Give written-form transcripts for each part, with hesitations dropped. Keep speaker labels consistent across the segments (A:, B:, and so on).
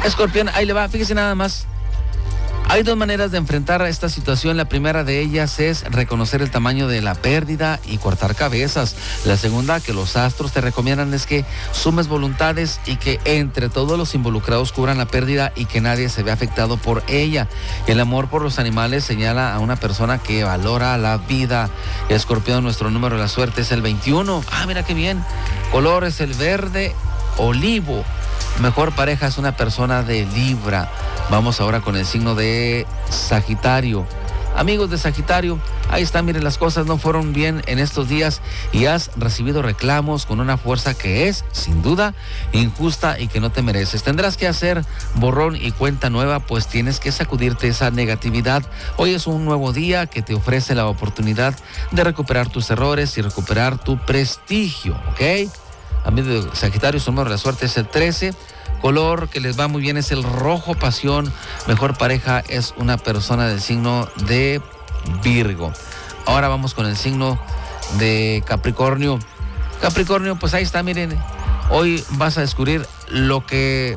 A: Escorpión, ahí le va, fíjese nada más. Hay dos maneras de enfrentar esta situación. La primera de ellas es reconocer el tamaño de la pérdida y cortar cabezas. La segunda, que los astros te recomiendan, es que sumes voluntades y que entre todos los involucrados cubran la pérdida y que nadie se vea afectado por ella. El amor por los animales señala a una persona que valora la vida. Escorpión, nuestro número de la suerte es el 21. Ah, mira qué bien. Color es el verde olivo. Mejor pareja es una persona de Libra. Vamos ahora con el signo de Sagitario. Amigos de Sagitario, ahí está, miren, las cosas no fueron bien en estos días y has recibido reclamos con una fuerza que es, sin duda, injusta y que no te mereces. Tendrás que hacer borrón y cuenta nueva, pues tienes que sacudirte esa negatividad. Hoy es un nuevo día que te ofrece la oportunidad de recuperar tus errores y recuperar tu prestigio, ¿ok? Amigos de Sagitario, su número de la suerte es el 13. Color que les va muy bien es el rojo pasión. Mejor pareja es una persona del signo de Virgo. Ahora vamos con el signo de Capricornio. Capricornio, pues ahí está, miren. Hoy vas a descubrir qué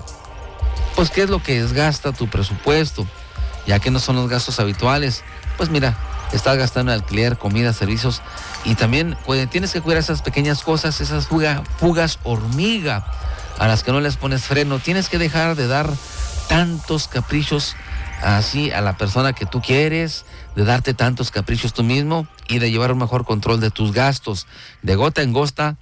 A: es lo que desgasta tu presupuesto, ya que no son los gastos habituales. Pues mira, estás gastando en alquiler, comida, servicios, y también tienes que cuidar esas pequeñas cosas, esas fugas hormiga, a las que no les pones freno. Tienes que dejar de dar tantos caprichos así a la persona que tú quieres, de darte tantos caprichos tú mismo y de llevar un mejor control de tus gastos. De gota en gota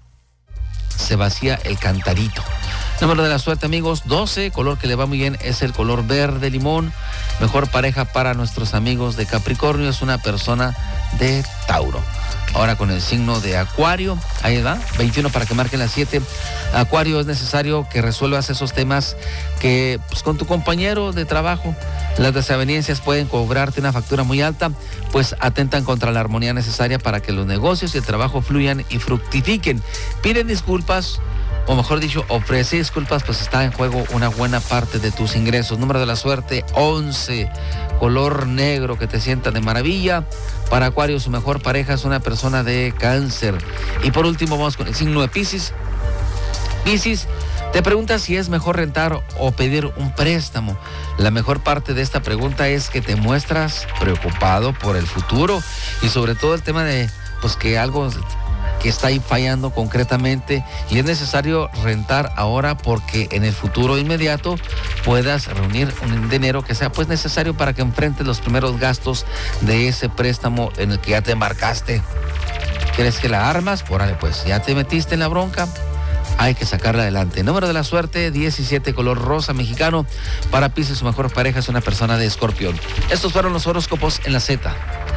A: se vacía el cantarito. Número de la suerte, amigos, 12. Color que le va muy bien es el color verde limón. Mejor pareja para nuestros amigos de Capricornio es una persona de Tauro. Ahora con el signo de Acuario, ahí va, 21 para que marquen las 7. Acuario, es necesario que resuelvas esos temas que pues, con tu compañero de trabajo. Las desavenencias pueden cobrarte una factura muy alta, pues atentan contra la armonía necesaria para que los negocios y el trabajo fluyan y fructifiquen. Piden disculpas, o mejor dicho, ofrece disculpas, pues está en juego una buena parte de tus ingresos. Número de la suerte, 11. Color negro que te sienta de maravilla. Para Acuario, su mejor pareja es una persona de Cáncer. Y por último, vamos con el signo de Piscis. Piscis, te preguntas si es mejor rentar o pedir un préstamo. La mejor parte de esta pregunta es que te muestras preocupado por el futuro y sobre todo el tema de pues que algo que está ahí fallando concretamente y es necesario rentar ahora porque en el futuro inmediato puedas reunir un dinero que sea pues necesario para que enfrentes los primeros gastos de ese préstamo en el que ya te embarcaste. ¿Quieres que la armas? Órale, pues ya te metiste en la bronca, hay que sacarla adelante. Número de la suerte, 17, color rosa mexicano. Para Piscis, su mejor pareja es una persona de Escorpión. Estos fueron los horóscopos en la Z.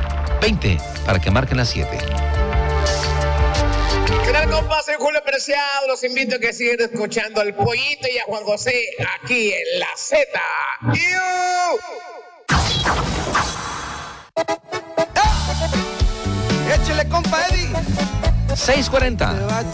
A: 20 para que marquen las 7.
B: Gran compás en Julio Preciado, los invito a que sigan escuchando al Pollito y a Juan José aquí en la Z.
C: Échale, compa Eddie.
A: 6:40.